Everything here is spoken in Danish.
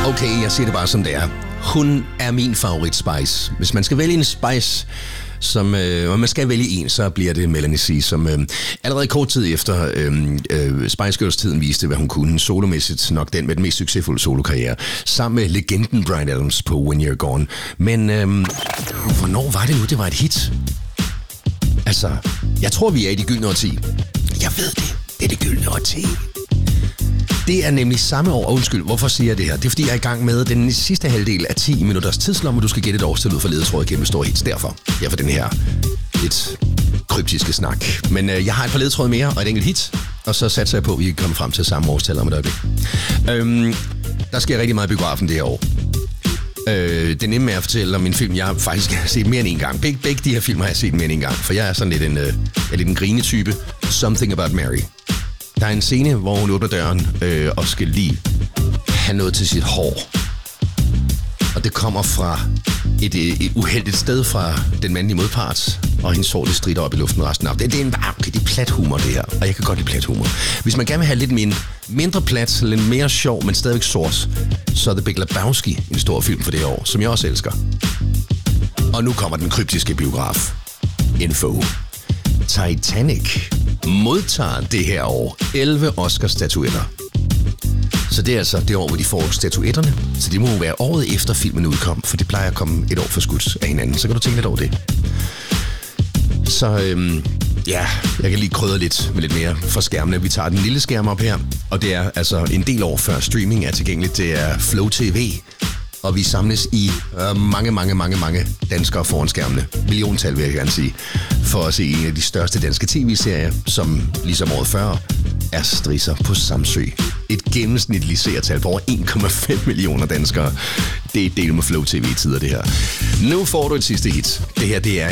Okay, jeg siger det bare som det er. Hun er min favorit Spice. Hvis man skal vælge en Spice, og man skal vælge en, så bliver det Melanie C, som allerede kort tid efter Spice Girls-tiden viste, hvad hun kunne. Solomæssigt nok den med den mest succesfulde solokarriere. Sammen med legenden Bryan Adams på When You're Gone. Men hvornår var det nu, det var et hit? Altså, jeg tror, vi er i det gyldne årti. Jeg ved det. Det er det gyldne årti. Det er nemlig samme år. Undskyld, hvorfor siger jeg det her? Det er fordi, jeg er i gang med den sidste halvdel af 10 minutters tidslomme, du skal gætte et årstal ud for ledetråd gennem store hits. Derfor den her lidt kryptiske snak. Men jeg har et par ledetråd mere og et enkelt hit, og så satser jeg på, at vi kan komme frem til samme årstal om et øjeblik. Der sker rigtig meget i biografen det her år. Det nemme er at fortælle om en film, jeg faktisk har set mere end en gang. Begge de her film har jeg set mere end en gang, for jeg er sådan lidt en grinetype. Something About Mary. Der er en scene, hvor hun åbner døren og skal lige have noget til sit hår. Og det kommer fra et uheldigt sted fra den mandlige modpart, og hendes hår, det strider op i luften resten af. Det er plat humor, det her, og jeg kan godt lide plat humor. Hvis man gerne vil have lidt mindre plat, lidt mere sjov, men stadigvæk sort, så er The Big Lebowski en stor film for det år, som jeg også elsker. Og nu kommer den kryptiske biograf. Info. Titanic modtager det her år 11 Oscar-statuetter. Så det er altså det år, hvor de får statuetterne. Så det må jo være året efter filmen udkom, for det plejer at komme et år for skudt af hinanden. Så kan du tænke lidt over det. Så jeg kan lige krydre lidt med lidt mere for skærmene. Vi tager den lille skærm op her, og det er altså en del år før streaming er tilgængeligt. Det er Flow TV, og vi samles i mange danskere foran skærmene. Milliontal vil jeg gerne sige. For at se en af de største danske tv-serier, som ligesom året før er Strisser på Samsø. Et gennemsnitligt seertal på over 1,5 millioner danskere. Det er et del med Flow TV-tider, det her. Nu får du et sidste hit. Det her, det er